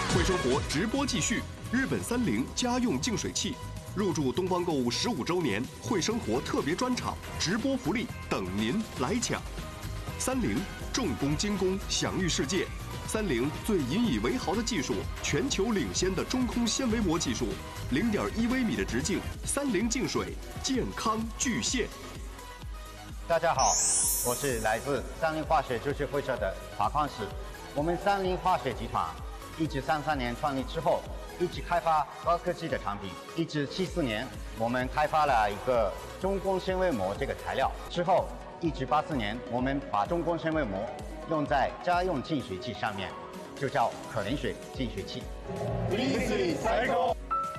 会生活直播继续，日本三菱家用净水器入驻东方购物15周年会生活特别专场，直播福利等您来抢。三菱重工精工，享誉世界。三菱最引以为豪的技术，全球领先的中空纤维膜技术，0.1微米的直径，三菱净水健康巨献。 大家好，我是来自三菱化学株式会社的华矿石。我们三菱化学集团1933年创立之后，一直开发高科技的产品。1974年，我们开发了一个中空纤维膜这个材料。之后，1984年，我们把中空纤维膜用在家用净水器上面，就叫可淋水净水器。 Easy Cycle。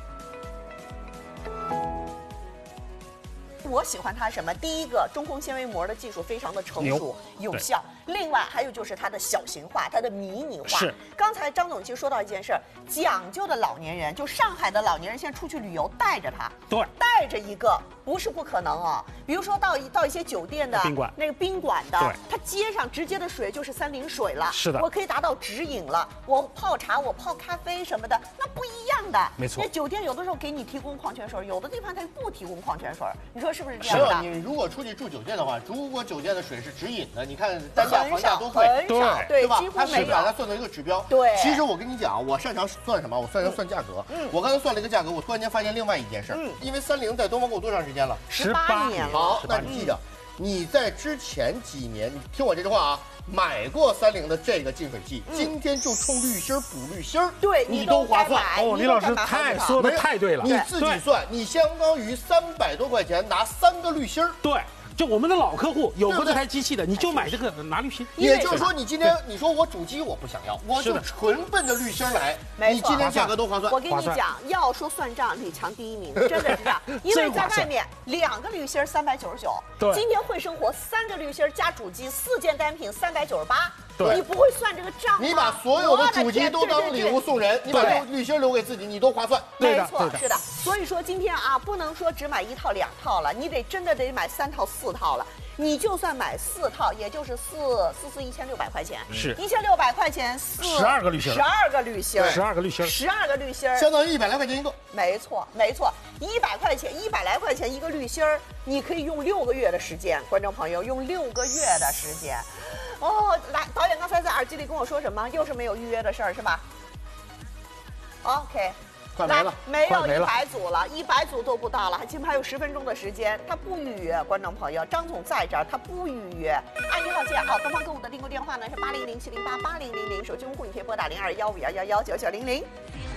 我喜欢它什么？第一个，中空纤维膜的技术非常的成熟有效。另外还有就是它的小型化，它的迷你化。 是。 刚才张总其实说到一件事儿，讲究的老年人，就上海的老年人，现在出去旅游带着它， 对， 带着一个不是不可能啊。比如说到一些酒店的宾馆， 那个宾馆的， 对， 它接上直接的水就是三菱水了。 是的， 我可以达到直饮了。我泡茶，我泡咖啡什么的，那不一样的。 没错。 那酒店有的时候给你提供矿泉水，有的地方它不提供矿泉水，你说是不是这样的？ 你如果出去住酒店的话，如果酒店的水是直饮的，你看单价、房价都贵， 对吧？ 几乎没有。 它把它算作一个指标。 对， 其实我跟你讲，我擅长算什么？我擅长算价格。我刚才算了一个价格，我突然间发现另外一件事。因为三菱在东方购物多长时间了 ？18年了。 好，那你记着，你在之前几年，你听我这句话啊，买过三菱的这个净水器，今天就冲滤芯补滤芯， 对你都划算。 哦，李老师说的太对了， 你自己算，你相当于300多块钱拿3个滤芯。 对。就我们的老客户有过这台机器的，你就买这个拿滤芯。 也就是说，你今天你说我主机我不想要，我就纯奔着滤芯来，你今天价格都划算。 我跟你讲，要说算账，李强第一名，真的是这样。因为在外面2个滤芯399，今天会生活3个滤芯加主机4件单品398。你不会算这个账吗？ 你把所有的主机都当礼物送人，你把滤芯留给自己，你都划算。 没错，是的。所以说今天啊，不能说只买1套2套了，你真的得买3套4套了。你就算买4套，也就是1600块钱， 是 1600块钱 12个滤芯 ，12个滤芯 ，12个滤芯 ，12个滤芯， 相当于100来块钱一个。 没错，100块钱100来块钱一个滤芯儿，你可以用6个月的时间，观众朋友用6个月的时间。哦，来，导演刚才在耳机里跟我说什么？又是没有预约的事儿是吧 ？OK。 快没了， 没有100组了，100组都不到了，起码还有10分钟的时间，他不预约。观众朋友，张总在这儿，他不预约。按1号键啊，东方购物的订购电话呢是800-708-8000，手机用户你可以拨打02-151-119-9900。